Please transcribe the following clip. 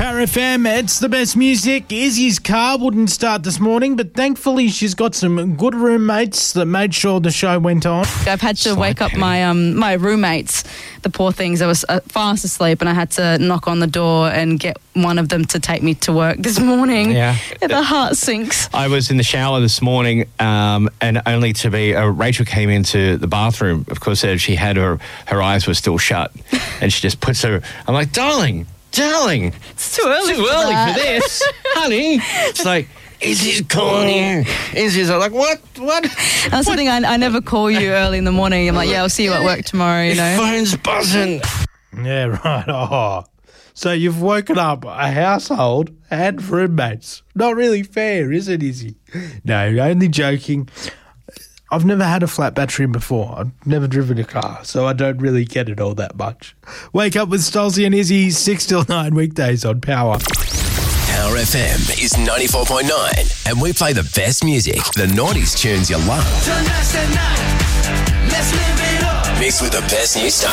Power FM, it's the best music. Izzy's car wouldn't start this morning, but thankfully she's got some good roommates that made sure the show went on. I've had to wake up my my roommates, the poor things. I was fast asleep and I had to knock on the door and get one of them to take me to work this morning. Yeah. The heart sinks. I was in the shower this morning and only to be... Rachel came into the bathroom. Of course, she had her eyes were still shut and she just puts her... I'm like, darling, it's too early for this, honey. It's like, Izzy's calling you. Izzy's like, what? That's the thing, I never call you early in the morning. I'm like, yeah, I'll see you at work tomorrow, you know. Phone's buzzing. Yeah, right. Oh, so you've woken up a household and roommates. Not really fair, is it, Izzy? No, only joking. I've never had a flat battery before. I've never driven a car, so I don't really get it all that much. Wake up with Stolzy and Izzy, 6 till 9 weekdays on Power. Power FM is 94.9 and we play the best music, the 90s tunes you love. Mixed with the best new stuff.